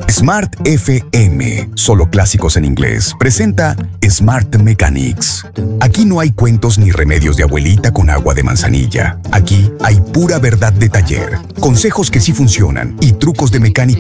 Smart FM, solo clásicos en inglés, presenta Smart Mechanics. Aquí no hay cuentos ni remedios de abuelita con agua de manzanilla. Aquí hay pura verdad de taller, consejos que sí funcionan y trucos de mecánico